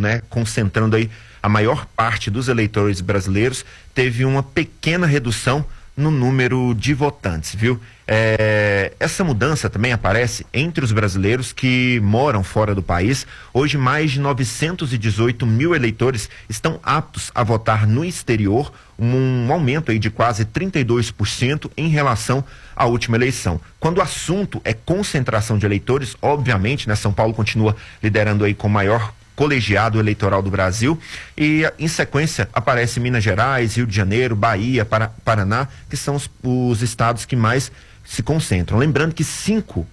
né, concentrando aí a maior parte dos eleitores brasileiros, teve uma pequena redução no número de votantes, viu? Essa mudança também aparece entre os brasileiros que moram fora do país. Hoje, mais de 918 mil eleitores estão aptos a votar no exterior, um aumento aí de quase 32% em relação à última eleição. Quando o assunto é concentração de eleitores, obviamente, né, São Paulo continua liderando aí com maior colegiado eleitoral do Brasil, e em sequência aparece Minas Gerais, Rio de Janeiro, Bahia, Paraná, que são os estados que mais se concentram. Lembrando que 5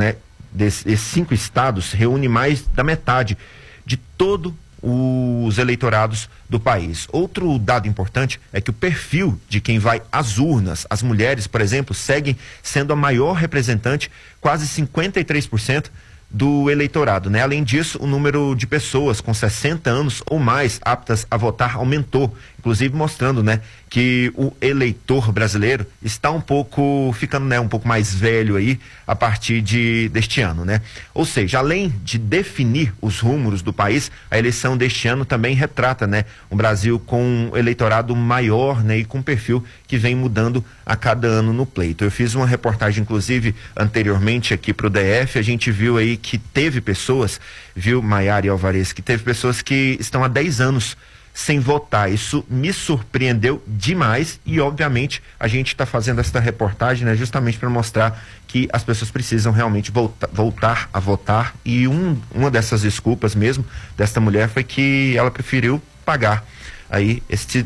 estados reúnem mais da metade de todo os eleitorados do país. Outro dado importante é que o perfil de quem vai às urnas, as mulheres, por exemplo, seguem sendo a maior representante, quase 53% do eleitorado, né? Além disso, o número de pessoas com 60 anos ou mais aptas a votar aumentou, inclusive mostrando, né, que o eleitor brasileiro está ficando, né, um pouco mais velho aí a partir deste ano, né? Ou seja, além de definir os rumos do país, a eleição deste ano também retrata, né, um Brasil com um eleitorado maior, né, e com um perfil que vem mudando a cada ano no pleito. Eu fiz uma reportagem, inclusive, anteriormente aqui para o DF, a gente viu aí que teve pessoas, viu, Maiara e Alvarez, que teve pessoas que estão há 10 anos sem votar. Isso me surpreendeu demais e, obviamente, a gente está fazendo esta reportagem, né, justamente para mostrar que as pessoas precisam realmente voltar a votar, e uma dessas desculpas mesmo desta mulher foi que ela preferiu pagar aí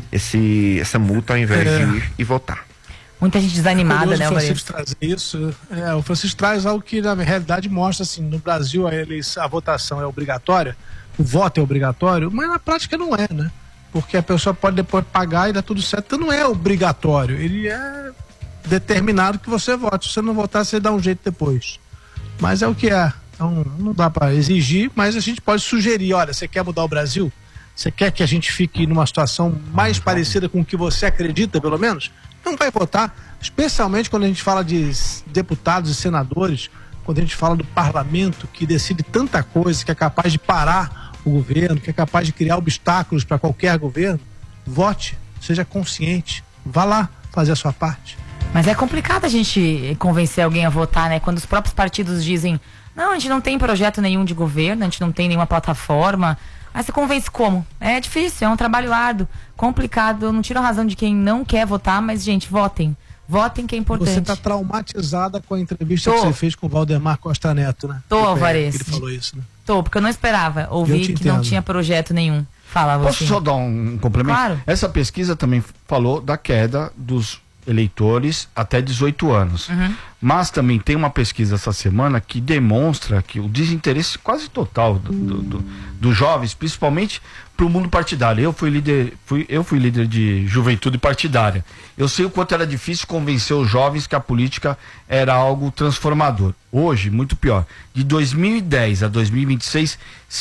essa multa ao invés de ir e votar. Muita gente desanimada, né, o Francisco trazer isso. O Francisco traz algo que, na realidade, mostra assim: no Brasil a votação é obrigatória, o voto é obrigatório, mas na prática não é, né? Porque a pessoa pode depois pagar e dá tudo certo, então não é obrigatório, ele é determinado que você vote. Se você não votar, você dá um jeito depois. Mas é o que é. Então não dá para exigir, mas a gente pode sugerir: olha, você quer mudar o Brasil? Você quer que a gente fique numa situação mais parecida com o que você acredita, pelo menos? Não vai votar, especialmente quando a gente fala de deputados e senadores, quando a gente fala do parlamento, que decide tanta coisa, que é capaz de parar o governo, que é capaz de criar obstáculos para qualquer governo. Vote, seja consciente, vá lá fazer a sua parte. Mas é complicado a gente convencer alguém a votar, né? Quando os próprios partidos dizem: não, a gente não tem projeto nenhum de governo, a gente não tem nenhuma plataforma. Aí você convence como? É difícil, é um trabalho árduo, complicado. Eu não tiro a razão de quem não quer votar, mas, gente, votem. Votem, que é importante. Você está traumatizada com a entrevista que você fez com o Valdemar Costa Neto, né? Tô, Alvarez. Ele falou isso, né? Tô, porque eu não esperava ouvir que não tinha projeto nenhum. Fala, você. Posso só dar um complemento? Claro. Essa pesquisa também falou da queda dos eleitores até 18 anos. Uhum. Mas também tem uma pesquisa essa semana que demonstra que o desinteresse quase total dos jovens, principalmente para o mundo partidário. Eu fui líder de juventude partidária. Eu sei o quanto era difícil convencer os jovens que a política era algo transformador. Hoje, muito pior. De 2010 a 2026,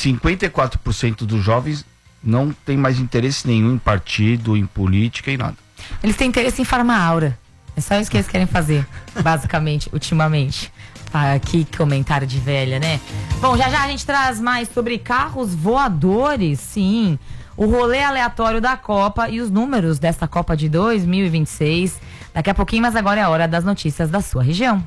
54% dos jovens não tem mais interesse nenhum em partido, em política, em nada. Eles têm interesse em farmar aura. É só isso que eles querem fazer, basicamente, ultimamente. Que comentário de velha, né? Bom, já a gente traz mais sobre carros voadores, sim. O rolê aleatório da Copa e os números dessa Copa de 2026. Daqui a pouquinho, mas agora é a hora das notícias da sua região.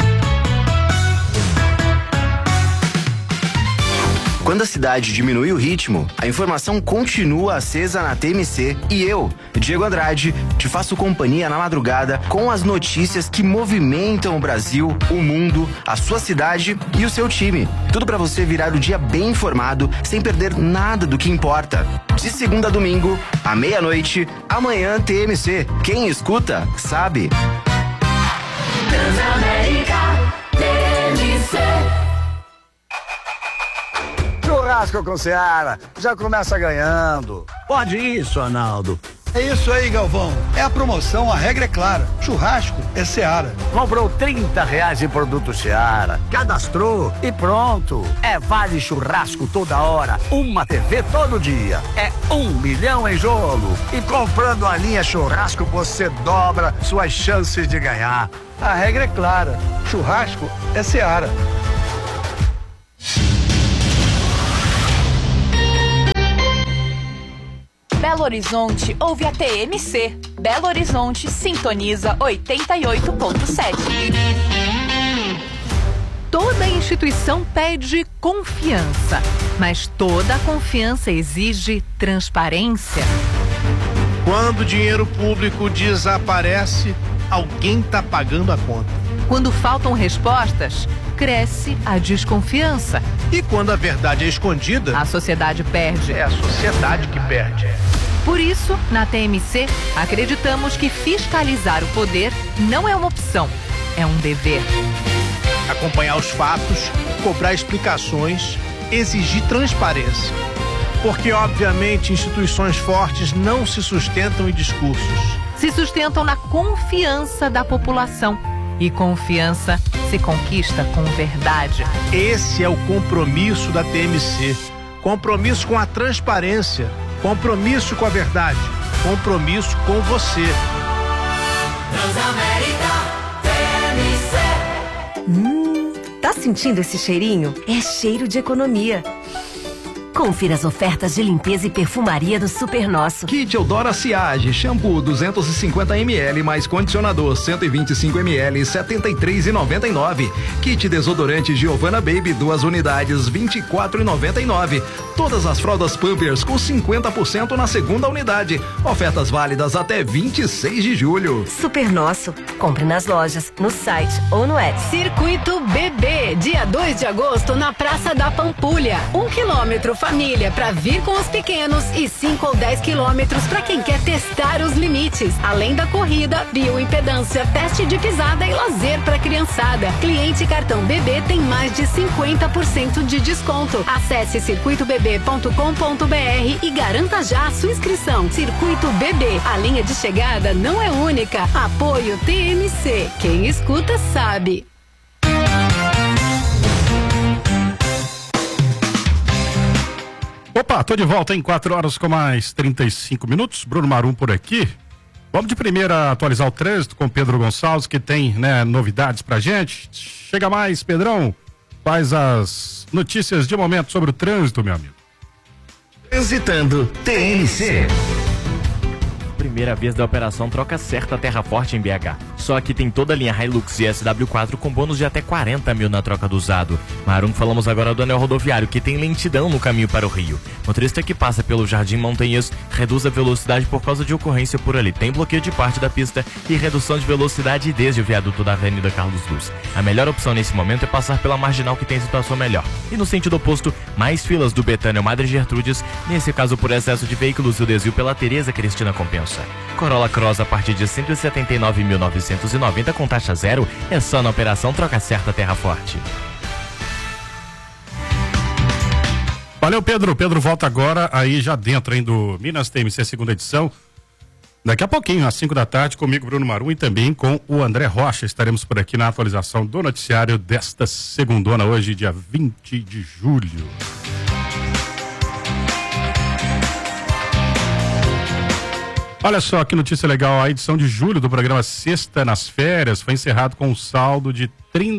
Quando a cidade diminui o ritmo, a informação continua acesa na TMC e eu, Diego Andrade, te faço companhia na madrugada com as notícias que movimentam o Brasil, o mundo, a sua cidade e o seu time. Tudo para você virar o dia bem informado, sem perder nada do que importa. De segunda a domingo, à meia-noite, amanhã TMC. Quem escuta, sabe. Transamérica, TMC. Churrasco com Seara, já começa ganhando. Pode isso, Arnaldo. É isso aí, Galvão. É a promoção, a regra é clara. Churrasco é Seara. Comprou R$30 em produto Seara. Cadastrou e pronto. É vale churrasco toda hora. Uma TV todo dia. É 1 milhão em jogo. E comprando a linha churrasco, você dobra suas chances de ganhar. A regra é clara. Churrasco é Seara. Belo Horizonte ouve a TMC. Belo Horizonte sintoniza 88.7. Toda instituição pede confiança, mas toda confiança exige transparência. Quando o dinheiro público desaparece, alguém está pagando a conta. Quando faltam respostas, cresce a desconfiança. E quando a verdade é escondida, a sociedade perde. É a sociedade que perde. Por isso, na TMC, acreditamos que fiscalizar o poder não é uma opção, é um dever. Acompanhar os fatos, cobrar explicações, exigir transparência. Porque, obviamente, instituições fortes não se sustentam em discursos. Se sustentam na confiança da população. E confiança se conquista com verdade. Esse é o compromisso da TMC. Compromisso com a transparência. Compromisso com a verdade. Compromisso com você. Transamérica TMC. Tá sentindo esse cheirinho? É cheiro de economia. Confira as ofertas de limpeza e perfumaria do Super Nosso. Kit Eudora Ciage, shampoo 250 ml mais condicionador 125 ml, 73,99. Kit desodorante Giovanna Baby, 2 unidades, 24,99. Todas as fraldas Pampers com 50% na segunda unidade. Ofertas válidas até 26 de julho. Super Nosso. Compre nas lojas, no site ou no app. Circuito BB, dia 2 de agosto na Praça da Pampulha. 1 quilômetro família para vir com os pequenos e 5 ou 10 quilômetros para quem quer testar os limites. Além da corrida, bioimpedância, teste de pisada e lazer para criançada. Cliente cartão BB tem mais de 50% de desconto. Acesse circuitobb.com.br e garanta já a sua inscrição. Circuito BB, a linha de chegada não é única. Apoio TMC. Quem escuta sabe. Opa, tô de volta em 4 horas com mais 35 minutos. Bruno Marum por aqui. Vamos de primeira atualizar o trânsito com Pedro Gonçalves, que tem, novidades pra gente. Chega mais, Pedrão. Quais as notícias de momento sobre o trânsito, meu amigo? Transitando TMC. Primeira vez da operação Troca Certa Terra Forte em BH. Só que tem toda a linha Hilux e SW4 com bônus de até 40 mil na troca do usado. Marum, falamos agora do anel rodoviário, que tem lentidão no caminho para o Rio. Motorista que passa pelo Jardim Montanhês reduz a velocidade por causa de ocorrência por ali. Tem bloqueio de parte da pista e redução de velocidade desde o viaduto da Avenida Carlos Luz. A melhor opção nesse momento é passar pela Marginal, que tem situação melhor. E no sentido oposto, mais filas do Betânia ao Madre Gertrudes, nesse caso por excesso de veículos, e o desvio pela Tereza Cristina compensa. Corolla Cross a partir de 179.990 com taxa zero é só na operação Troca Certa Terra Forte. Valeu, Pedro. Pedro volta agora aí já dentro do Minas TMC segunda edição. Daqui a pouquinho, às 5 da tarde, comigo, Bruno Marum, e também com o André Rocha. Estaremos por aqui na atualização do noticiário desta segundona, hoje, dia 20 de julho. Olha só que notícia legal, a edição de julho do programa Sexta nas Férias foi encerrado com um saldo de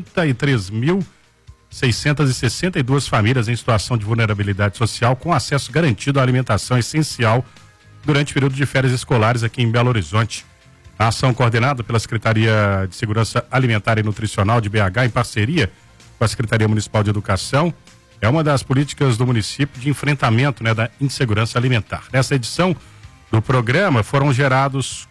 33.662 famílias em situação de vulnerabilidade social com acesso garantido à alimentação essencial durante o período de férias escolares aqui em Belo Horizonte. A ação coordenada pela Secretaria de Segurança Alimentar e Nutricional de BH em parceria com a Secretaria Municipal de Educação é uma das políticas do município de enfrentamento da insegurança alimentar. Nessa edição do programa foram gerados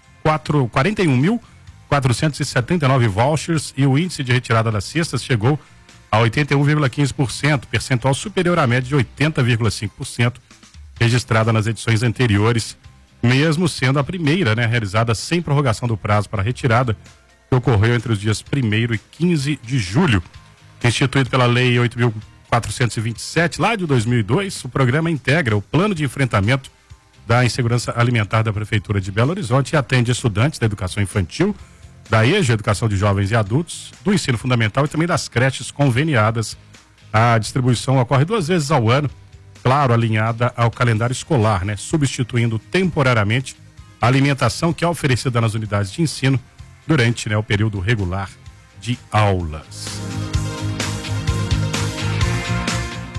41.479 vouchers e o índice de retirada das cestas chegou a 81,15%, percentual superior à média de 80,5% registrada nas edições anteriores, mesmo sendo a primeira realizada sem prorrogação do prazo para retirada, que ocorreu entre os dias 1º e 15 de julho. Instituído pela Lei 8.427, lá de 2002, o programa integra o Plano de Enfrentamento da Insegurança Alimentar da Prefeitura de Belo Horizonte e atende estudantes da educação infantil, da EJA, Educação de Jovens e Adultos, do ensino fundamental e também das creches conveniadas. A distribuição ocorre 2 vezes ao ano, claro, alinhada ao calendário escolar, substituindo temporariamente a alimentação que é oferecida nas unidades de ensino durante o período regular de aulas.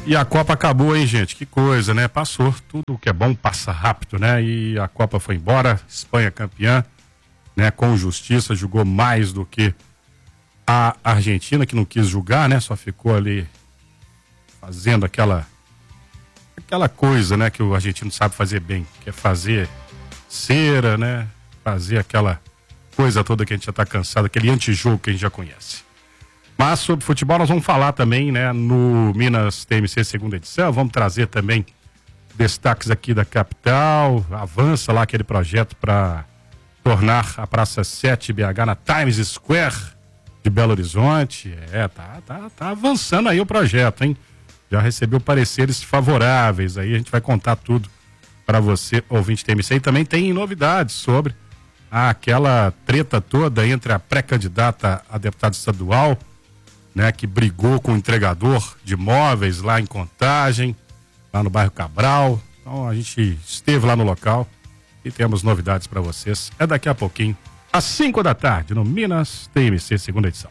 E a Copa acabou, hein, gente? Que coisa, né? Passou. Tudo que é bom passa rápido, né? E a Copa foi embora. Espanha campeã, né? Com justiça, jogou mais do que a Argentina, que não quis jogar, né? Só ficou ali fazendo aquela coisa, né? Que o argentino sabe fazer bem. Que é fazer cera, né? Fazer aquela coisa toda que a gente já tá cansado, aquele antijogo que a gente já conhece. Mas sobre futebol nós vamos falar também, né, no Minas TMC segunda edição, vamos trazer também destaques aqui da capital, avança lá aquele projeto para tornar a Praça 7 BH na Times Square de Belo Horizonte. Tá avançando aí o projeto, hein? Já recebeu pareceres favoráveis, aí a gente vai contar tudo para você, ouvinte TMC, e também tem novidades sobre aquela treta toda entre a pré-candidata a deputada estadual, né, que brigou com o entregador de móveis lá em Contagem, lá no bairro Cabral. Então a gente esteve lá no local e temos novidades para vocês. É daqui a pouquinho, às 5 da tarde, no Minas TMC, segunda edição.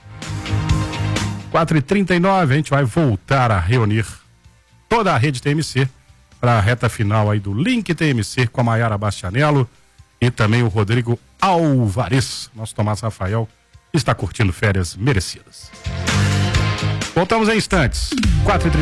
4h39, a gente vai voltar a reunir toda a rede TMC para a reta final aí do Link TMC com a Maiara Bastianello e também o Rodrigo Alvarez. Nosso Tomás Rafael está curtindo férias merecidas. Voltamos em instantes. 4h39.